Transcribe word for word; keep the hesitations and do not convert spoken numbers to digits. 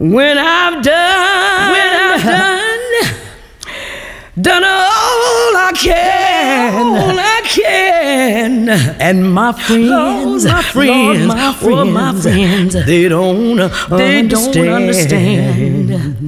When I've done, when I've done, done all I can, all I can, and my friends, oh, my friends, Lord, my friends, oh, my friends, they don't, they understand. don't understand.